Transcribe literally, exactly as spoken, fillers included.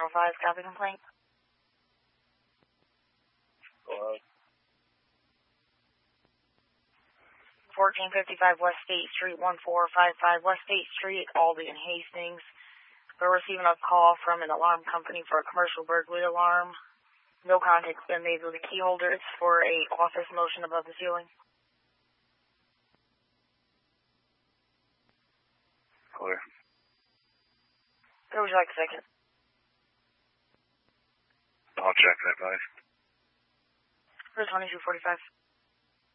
oh five, copy complaint. Hello? fourteen fifty-five West State Street, one four five five West State Street, Aldi and Hastings. We're receiving a call from an alarm company for a commercial burglary alarm. No contact's been made with the key holder. It's for a office motion above the ceiling. Clear. Where would you like a second? I'll check that, guys. For twenty-two forty-five.